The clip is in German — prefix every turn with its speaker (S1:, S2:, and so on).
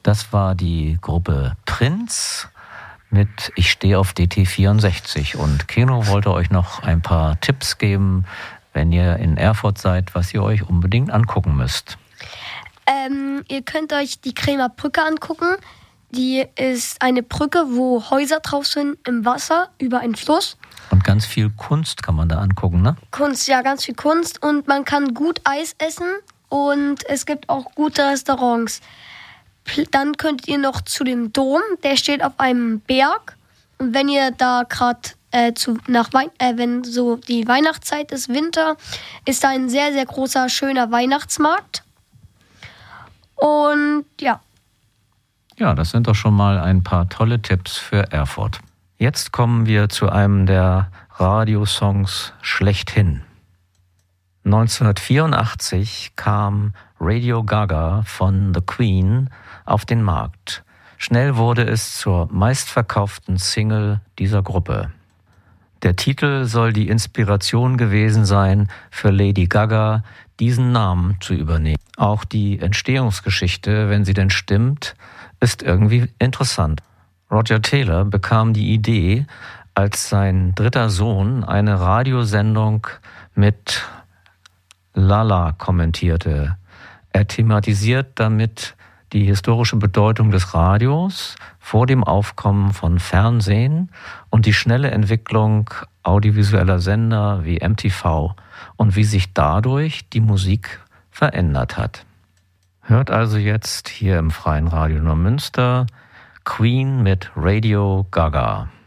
S1: Das war die Gruppe Prinz mit Ich stehe auf DT64. Und Keno wollte euch noch ein paar Tipps geben, wenn ihr in Erfurt seid, was ihr euch unbedingt angucken müsst.
S2: Ihr könnt euch die Kremer Brücke angucken. Die ist eine Brücke, wo Häuser drauf sind im Wasser über einen Fluss.
S1: Und ganz viel Kunst kann man da angucken, ne?
S2: Kunst, ja, ganz viel Kunst. Und man kann gut Eis essen und es gibt auch gute Restaurants. Dann könnt ihr noch zu dem Dom, der steht auf einem Berg. Und wenn ihr da gerade wenn so die Weihnachtszeit ist, Winter, ist da ein sehr, sehr großer, schöner Weihnachtsmarkt. Und ja.
S1: Ja, das sind doch schon mal ein paar tolle Tipps für Erfurt. Jetzt kommen wir zu einem der Radiosongs schlechthin. 1984 kam Radio Gaga von The Queen auf den Markt. Schnell wurde es zur meistverkauften Single dieser Gruppe. Der Titel soll die Inspiration gewesen sein, für Lady Gaga diesen Namen zu übernehmen. Auch die Entstehungsgeschichte, wenn sie denn stimmt, ist irgendwie interessant. Roger Taylor bekam die Idee, als sein dritter Sohn eine Radiosendung mit Lala kommentierte. Er thematisiert damit die historische Bedeutung des Radios vor dem Aufkommen von Fernsehen und die schnelle Entwicklung audiovisueller Sender wie MTV und wie sich dadurch die Musik verändert hat. Hört also jetzt hier im Freien Radio Neumünster Queen mit Radio Gaga.